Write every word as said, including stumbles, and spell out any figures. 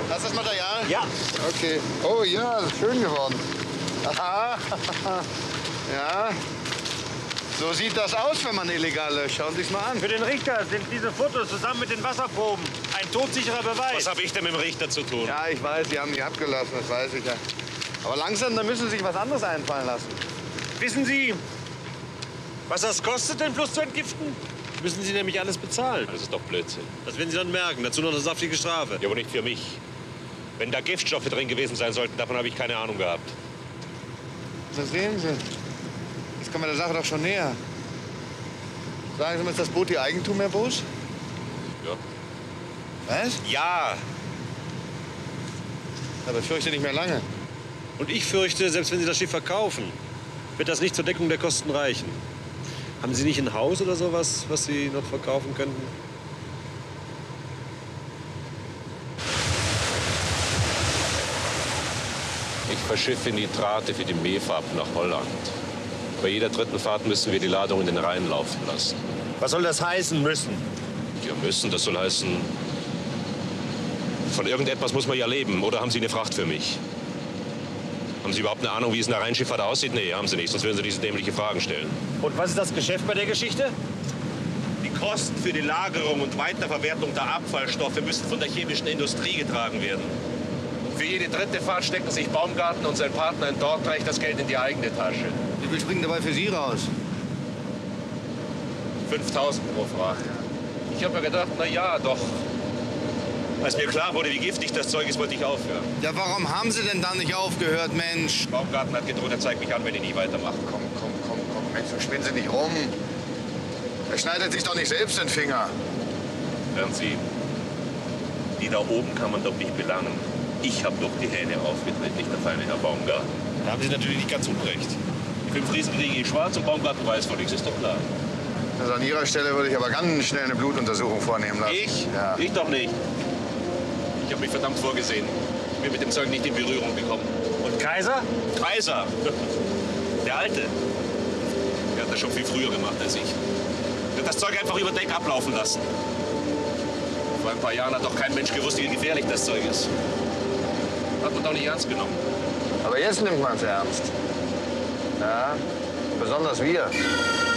Das ist das Material? Ja. Okay. Oh ja, das ist schön geworden. Aha. Ja. So sieht das aus, wenn man illegal löscht. Schauen Sie sich mal an. Für den Richter sind diese Fotos zusammen mit den Wasserproben ein todsicherer Beweis. Was habe ich denn mit dem Richter zu tun? Ja, ich weiß, Sie haben die abgelassen, das weiß ich ja. Aber langsam, da müssen Sie sich was anderes einfallen lassen. Wissen Sie, was das kostet, den Fluss zu entgiften? Müssen Sie nämlich alles bezahlen. Das ist doch Blödsinn. Das werden Sie dann merken. Dazu noch eine saftige Strafe. Ja, aber nicht für mich. Wenn da Giftstoffe drin gewesen sein sollten, davon habe ich keine Ahnung gehabt. Das sehen Sie. Jetzt kommen wir der Sache doch schon näher. Sagen Sie mir, ist das Boot Ihr Eigentum, Herr Boos? Ja. Was? Ja. Aber ich fürchte nicht mehr lange. Und ich fürchte, selbst wenn Sie das Schiff verkaufen, wird das nicht zur Deckung der Kosten reichen. Haben Sie nicht ein Haus oder sowas, was Sie noch verkaufen könnten? Ich verschiffe Nitrate für die Meerfahrt nach Holland. Bei jeder dritten Fahrt müssen wir die Ladung in den Rhein laufen lassen. Was soll das heißen müssen? Wir müssen, das soll heißen, von irgendetwas muss man ja leben. Oder haben Sie eine Fracht für mich? Haben Sie überhaupt eine Ahnung, wie es in der Rheinschifffahrt aussieht? Nee, haben Sie nicht, sonst würden Sie diese dämliche Fragen stellen. Und was ist das Geschäft bei der Geschichte? Die Kosten für die Lagerung und Weiterverwertung der Abfallstoffe müssen von der chemischen Industrie getragen werden. Für jede dritte Fahrt stecken sich Baumgarten und sein Partner in Dordrecht das Geld in die eigene Tasche. Wie viel springen dabei für Sie raus? fünftausend pro Fracht. Ich habe mir gedacht, na ja, doch. Als mir klar wurde, wie giftig das Zeug ist, wollte ich aufhören. Ja, warum haben Sie denn da nicht aufgehört, Mensch? Baumgarten hat gedroht, er zeigt mich an, wenn ich nicht weitermache. Komm, komm, komm, komm, Mensch, spinnen Sie nicht rum. Er schneidet sich doch nicht selbst den Finger. Hören Sie, die da oben kann man doch nicht belangen. Ich habe doch die Hähne aufgedreht, nicht der feine Herr Baumgarten. Da haben Sie natürlich nicht ganz unrecht. Die fünf Riesen kriege ich schwarz und Baumgarten weiß von nichts, ist doch klar. Also an Ihrer Stelle würde ich aber ganz schnell eine Blutuntersuchung vornehmen lassen. Ich? Ja. Ich doch nicht. Ich habe mich verdammt vorgesehen. Ich bin mit dem Zeug nicht in Berührung gekommen. Und Kaiser? Kaiser, der Alte, der hat das schon viel früher gemacht als ich. Der hat das Zeug einfach über Deck ablaufen lassen. Vor ein paar Jahren hat doch kein Mensch gewusst, wie gefährlich das Zeug ist. Hat man doch nicht ernst genommen. Aber jetzt nimmt man es ernst. Ja, besonders wir.